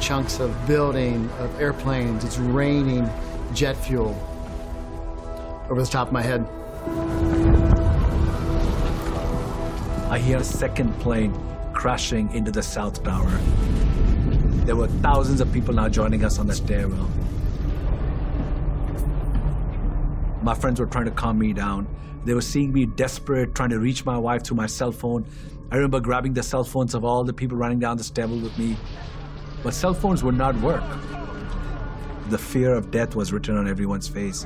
chunks of building, of airplanes. It's raining jet fuel over the top of my head. I hear a second plane crashing into the South Tower. There were thousands of people now joining us on the stairwell. My friends were trying to calm me down. They were seeing me desperate, trying to reach my wife through my cell phone. I remember grabbing the cell phones of all the people running down the stairwell with me. But cell phones would not work. The fear of death was written on everyone's face.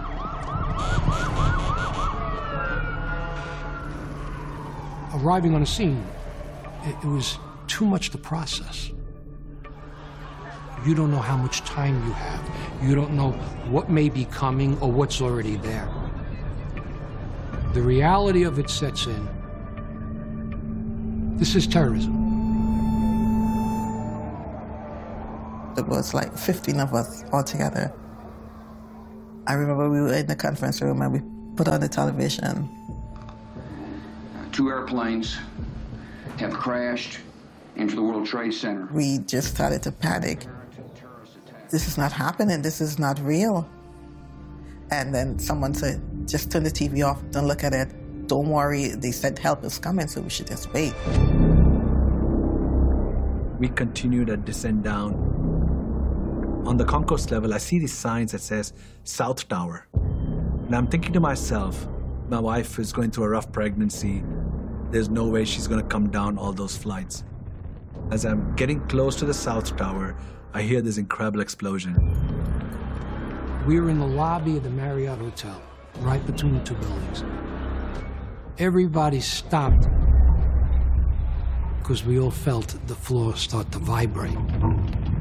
Arriving on a scene, it was too much to process. You don't know how much time you have. You don't know what may be coming or what's already there. The reality of it sets in. This is terrorism. There was like 15 of us all together. I remember we were in the conference room and we put on the television. 2 airplanes have crashed into the World Trade Center. We just started to panic. This is not happening. This is not real. And then someone said, just turn the TV off. Don't look at it. Don't worry. They said help is coming, so we should just wait. We continued our descent down. On the concourse level, I see these signs that says South Tower. And I'm thinking to myself, my wife is going through a rough pregnancy. There's no way she's going to come down all those flights. As I'm getting close to the South Tower, I hear this incredible explosion. We were in the lobby of the Marriott Hotel, right between the 2 buildings. Everybody stopped because we all felt the floor start to vibrate.